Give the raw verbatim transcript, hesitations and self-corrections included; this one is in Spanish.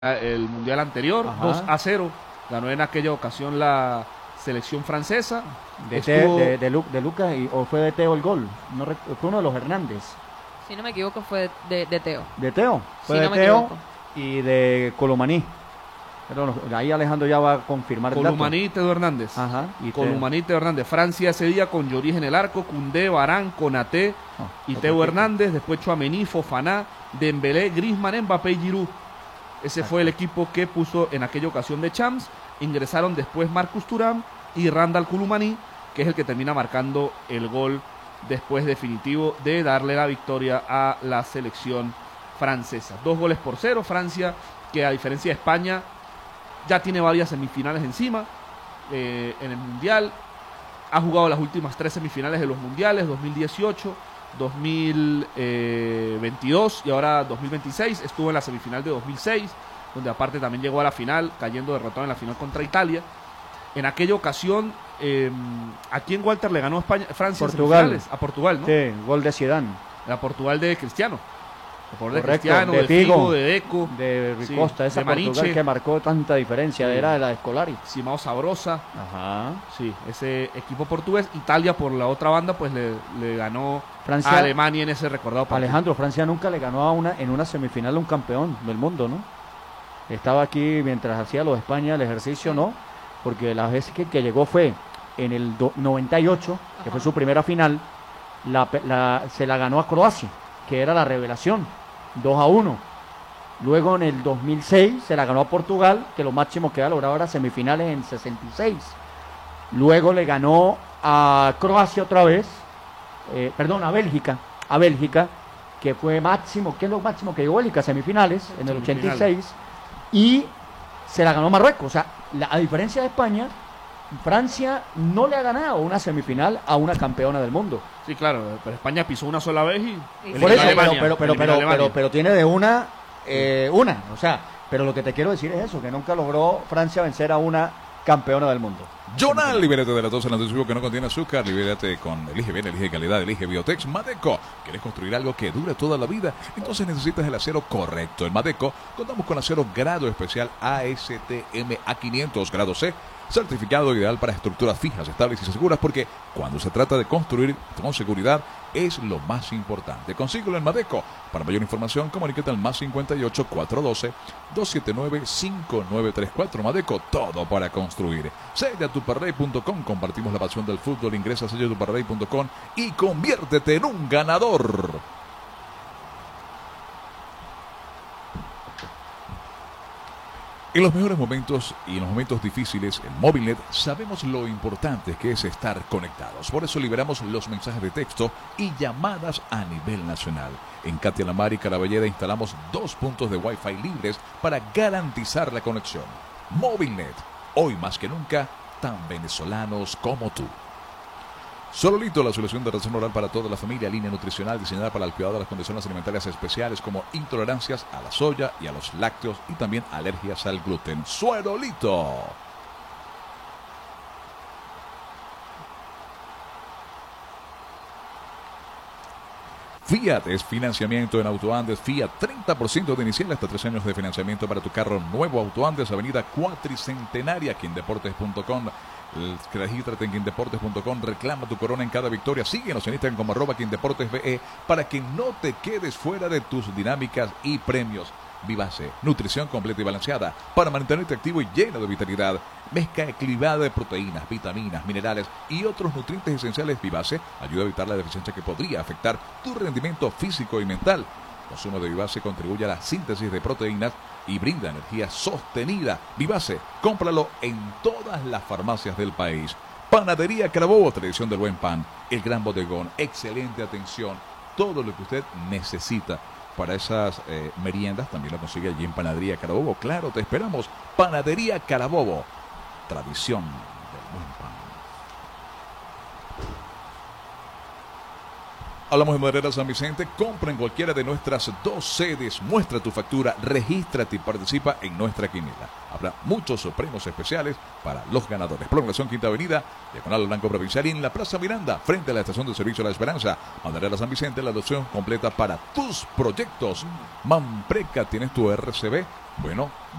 el mundial anterior. Ajá. dos a cero ganó en aquella ocasión la selección francesa. De, Estuvo... de, de, Lu, de Lucas y, o fue de Teo el gol. No, fue uno de los Hernández. Si no me equivoco fue de, de Teo. De Teo. Fue si de no Teo equivoco. y de Colomaní. Pero ahí Alejandro ya va a confirmar el dato. Colomaní y Teo Hernández. Ajá. Y Colomaní y Teo Hernández. Francia ese día con Lloris en el arco, Koundé, Varane, Konaté oh, y Teo Hernández. Después Tchouaméni, Fofana, Dembélé, Griezmann, Mbappé y Giroud. Ese fue el equipo que puso en aquella ocasión de Champs. Ingresaron después Marcus Thuram y Randal Koulibaly, que es el que termina marcando el gol después definitivo de darle la victoria a la selección francesa. Dos goles por cero. Francia, que a diferencia de España, ya tiene varias semifinales encima eh, en el Mundial. Ha jugado las últimas tres semifinales de los Mundiales, dos mil dieciocho, dos mil veintidós y ahora dos mil veintiséis. Estuvo en la semifinal de dos mil seis, donde aparte también llegó a la final, cayendo derrotado en la final contra Italia. En aquella ocasión, eh, ¿a quién Walter le ganó a España, Francia Portugal. en semifinales? A Portugal, ¿no? Sí, gol de Zidane. A Portugal de Cristiano. A Portugal de Correcto, Cristiano, de de Figo, Figo, de Deco. De Sí, Ricosta, esa de Portugal Maniche. que marcó tanta diferencia, Sí. era de la de Scolari. Simao Sabrosa. Ajá. Sí, ese equipo portugués. Italia, por la otra banda, pues le, le ganó Francia, a Alemania en ese recordado partido. Alejandro, Francia nunca le ganó a una en una semifinal a un campeón del mundo, ¿no? Estaba aquí mientras hacía lo de España, el ejercicio, ¿no? Porque la vez que, que llegó fue en el do, noventa y ocho, que Ajá. fue su primera final, la, la, se la ganó a Croacia, que era la revelación, dos a uno. Luego en el dos mil seis se la ganó a Portugal, que lo máximo que había logrado era semifinales en sesenta y seis. Luego le ganó a Croacia otra vez, eh, perdón, a Bélgica, a Bélgica, que fue máximo, ¿qué es lo máximo que llegó Bélgica? Semifinales, en el ochenta y seis, y se la ganó Marruecos. O sea, la, a diferencia de España, Francia no le ha ganado una semifinal a una campeona del mundo. Sí, claro, pero España pisó una sola vez y... Sí. Por eso, Alemania, pero, pero, pero, eliminó a pero, Alemania. pero, pero tiene de una, eh, una, o sea, pero lo que te quiero decir es eso, que nunca logró Francia vencer a una campeona del mundo. Jonal, libérate de la tos en antibiótico que no contiene azúcar, libérate con Elige Bien, Elige Calidad, Elige Biotex, Madeco. ¿Quieres construir algo que dure toda la vida? Entonces necesitas el acero correcto. En Madeco contamos con acero grado especial A S T M A quinientos grado C, certificado ideal para estructuras fijas, estables y seguras, porque cuando se trata de construir con seguridad es lo más importante. Consíguelo en Madeco. Para mayor información, comunícate al más cincuenta y ocho, cuatrocientos doce, doscientos setenta y nueve, cincuenta y nueve treinta y cuatro. Madeco, todo para construir. sella tu parrey punto com, compartimos la pasión del fútbol. Ingresa a sella tu parrey punto com y conviértete en un ganador. En los mejores momentos y en los momentos difíciles, en Movilnet sabemos lo importante que es estar conectados. Por eso liberamos los mensajes de texto y llamadas a nivel nacional. En Katia Lamar y Caraballeda instalamos dos puntos de Wi-Fi libres para garantizar la conexión. Movilnet, hoy más que nunca, tan venezolanos como tú. Sololito, la solución de razón oral para toda la familia, línea nutricional diseñada para el cuidado de las condiciones alimentarias especiales como intolerancias a la soya y a los lácteos y también alergias al gluten. Suerolito. Fiat es financiamiento en Autoandes. Fiat, treinta por ciento de inicial hasta tres años de financiamiento para tu carro nuevo. Autoandes, avenida Cuatricentenaria, quindeportes punto com. Regístrate en quindeportes punto com, reclama tu corona en cada victoria. Síguenos en Instagram como arroba quindeportesbe para que no te quedes fuera de tus dinámicas y premios. Vivace, nutrición completa y balanceada para mantenerte activo y lleno de vitalidad. Mezcla equilibrada de proteínas, vitaminas, minerales y otros nutrientes esenciales. Vivace ayuda a evitar la deficiencia que podría afectar tu rendimiento físico y mental. El consumo de Vivace contribuye a la síntesis de proteínas y brinda energía sostenida. Vivace, cómpralo en todas las farmacias del país. Panadería Carabobo, tradición del buen pan. El gran bodegón, excelente atención. Todo lo que usted necesita para esas eh, meriendas también lo consigue allí en Panadería Carabobo. Claro, te esperamos. Panadería Carabobo, tradición del buen pan. Hablamos de Madera San Vicente. Compra en cualquiera de nuestras dos sedes. Muestra tu factura, regístrate y participa en nuestra quiniela. Habrá muchos premios especiales para los ganadores. Prolongación Quinta Avenida, Diagonal Blanco Provincial y en la Plaza Miranda, frente a la estación de servicio La Esperanza. Madera San Vicente, la adopción completa para tus proyectos. Mampreca, ¿tienes tu R C B? Bueno,